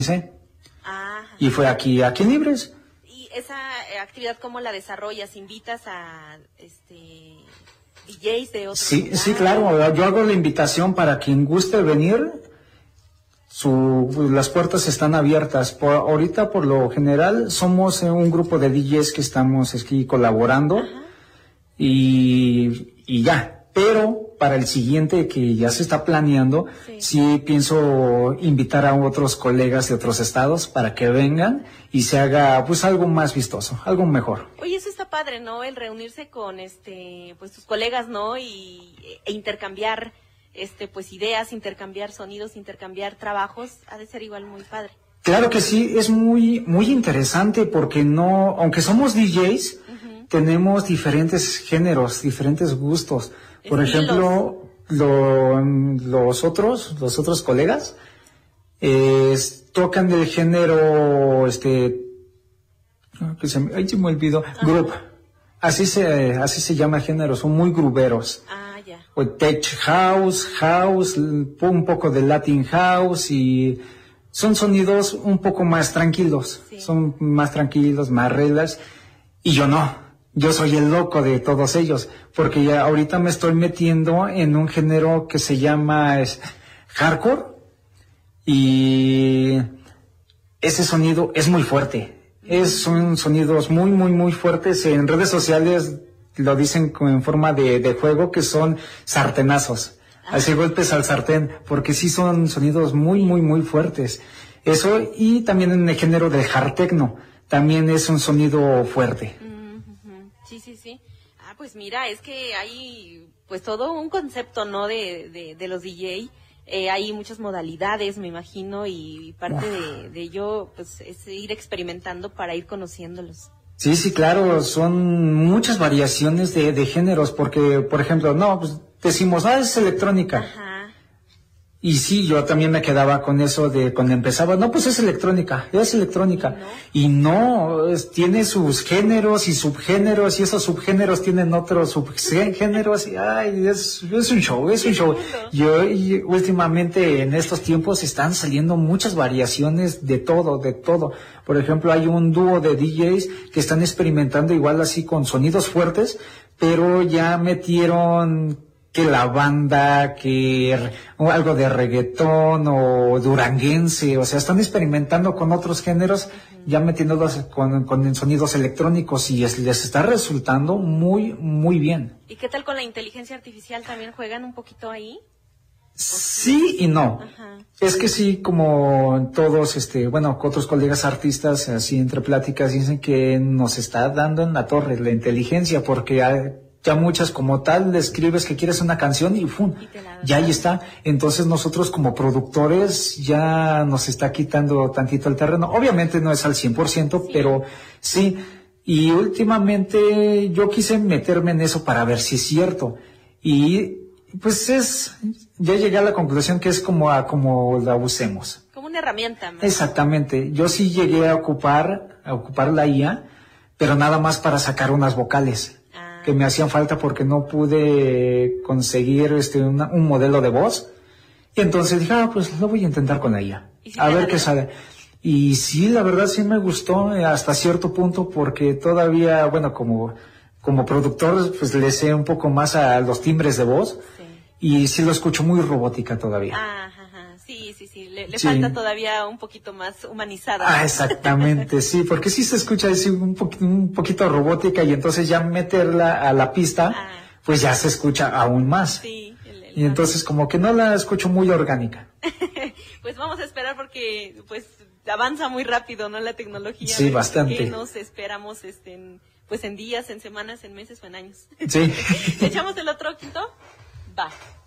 Ajá. Y fue aquí en Libres. ¿Y esa actividad cómo la desarrollas? ¿Invitas a DJs de otros Sí, lugares? sí, claro. Yo hago la invitación para quien guste venir. Las puertas están abiertas. Ahorita, por lo general, somos un grupo de DJs que estamos aquí colaborando. Ajá. Y ya. Pero para el siguiente que ya se está planeando, sí pienso invitar a otros colegas de otros estados para que vengan y se haga pues algo más vistoso, algo mejor. Oye, eso está padre, ¿no? El reunirse con pues tus colegas, ¿no? E intercambiar pues ideas, intercambiar sonidos, intercambiar trabajos, ha de ser igual muy padre. Claro que sí, es muy interesante porque aunque somos DJs, tenemos diferentes géneros, diferentes gustos. Por ejemplo, los otros colegas tocan del género ahí se me olvidó, group. Así se llama el género, son muy gruberos. Ah, ya. O tech house, un poco de Latin house, y son sonidos un poco más tranquilos. Sí. Son más tranquilos, más relax. Y yo no. Yo soy el loco de todos ellos, porque ya ahorita me estoy metiendo en un género que se llama hardcore, y ese sonido es muy fuerte. Son sonidos muy fuertes. En redes sociales lo dicen en forma de juego, que son sartenazos. Así golpes al sartén, porque sí son sonidos muy fuertes. Eso, y también en el género del hard techno, también es un sonido fuerte. Sí. Ah, pues mira, es que hay pues todo un concepto, ¿no? De los DJ. Hay muchas modalidades, me imagino, y parte de ello pues es ir experimentando para ir conociéndolos. Sí, claro, son muchas variaciones de géneros, porque, por ejemplo, pues decimos, es electrónica. Ajá. Y sí, yo también me quedaba con eso de cuando empezaba, pues es electrónica. ¿No? Y no, tiene sus géneros y subgéneros, y esos subgéneros tienen otros subgéneros, y es un show. Y últimamente en estos tiempos están saliendo muchas variaciones de todo. Por ejemplo, hay un dúo de DJs que están experimentando igual así con sonidos fuertes, pero ya metieron que la banda, algo de reggaetón o duranguense, o sea, están experimentando con otros géneros, ya metiéndolos con sonidos electrónicos, y les está resultando muy bien. ¿Y qué tal con la inteligencia artificial? ¿También juegan un poquito ahí? Sí y no. Ajá. Es que sí, como todos, otros colegas artistas, así entre pláticas, dicen que nos está dando en la torre la inteligencia, porque ya muchas como tal le escribes que quieres una canción y ¡fum! Ya ahí está. Entonces nosotros como productores ya nos está quitando tantito el terreno. Obviamente no es al 100%, pero sí. Y últimamente yo quise meterme en eso para ver si es cierto. Y pues ya llegué a la conclusión que es como la usemos. Como una herramienta más. Exactamente. Yo sí llegué a ocupar la IA, pero nada más para sacar unas vocales que me hacían falta, porque no pude conseguir un modelo de voz. Y entonces dije, pues lo voy a intentar con ella. A ver qué sale. Y sí, la verdad sí me gustó hasta cierto punto, porque todavía, como productor, pues le sé un poco más a los timbres de voz. Sí. Y sí lo escucho muy robótica todavía. Sí. Le falta todavía un poquito más humanizada. Exactamente, sí, porque sí se escucha así un poquito robótica, y entonces ya meterla a la pista, pues ya se escucha aún más. Sí. Y entonces como que no la escucho muy orgánica. Pues vamos a esperar, porque pues avanza muy rápido, ¿no? La tecnología. Sí, bastante. Que nos esperamos en días, en semanas, en meses o en años. Sí. ¿Echamos el otro quinto? Va.